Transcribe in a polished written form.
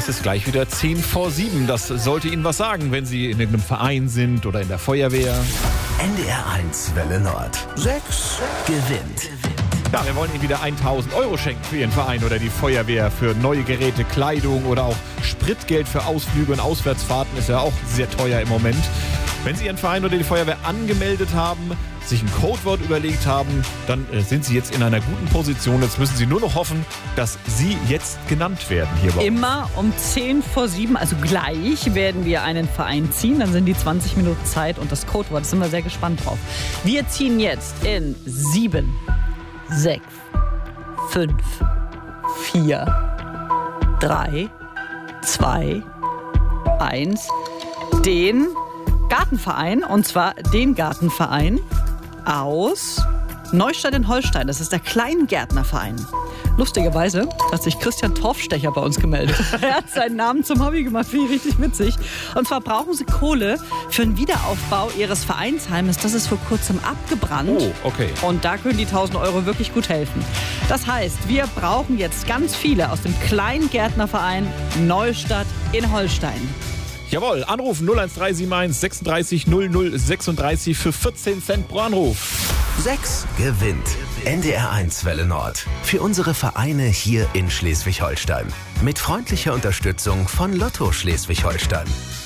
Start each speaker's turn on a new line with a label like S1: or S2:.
S1: Es ist gleich wieder 6:50. Das sollte Ihnen was sagen, wenn Sie in irgendeinem Verein sind oder in der Feuerwehr.
S2: NDR1 Welle Nord. 6 gewinnt.
S1: Ja, wir wollen Ihnen wieder 1.000 € schenken für Ihren Verein oder die Feuerwehr, für neue Geräte, Kleidung oder auch Spritgeld für Ausflüge und Auswärtsfahrten. Ist ja auch sehr teuer im Moment. Wenn Sie Ihren Verein oder die Feuerwehr angemeldet haben, sich ein Codewort überlegt haben, dann sind Sie jetzt in einer guten Position. Jetzt müssen Sie nur noch hoffen, dass Sie jetzt genannt werden hier bei uns.
S3: Immer um 6:50, also gleich, werden wir einen Verein ziehen. Dann sind die 20 Minuten Zeit und das Codewort, da sind wir sehr gespannt drauf. Wir ziehen jetzt in 7, 6, 5, 4, 3, 2, 1 den Gartenverein, und zwar den Gartenverein aus Neustadt in Holstein. Das ist der Kleingärtnerverein. Lustigerweise hat sich Christian Torfstecher bei uns gemeldet. Er hat seinen Namen zum Hobby gemacht, finde ich richtig witzig. Und zwar brauchen sie Kohle für den Wiederaufbau ihres Vereinsheimes. Das ist vor kurzem abgebrannt.
S1: Oh, okay.
S3: Und da können die 1.000 € wirklich gut helfen. Das heißt, wir brauchen jetzt ganz viele aus dem Kleingärtnerverein Neustadt in Holstein.
S1: Jawohl, anrufen 01371 36 00 36 für 14 Cent pro Anruf.
S2: 6 gewinnt. NDR1 Welle Nord. Für unsere Vereine hier in Schleswig-Holstein. Mit freundlicher Unterstützung von Lotto Schleswig-Holstein.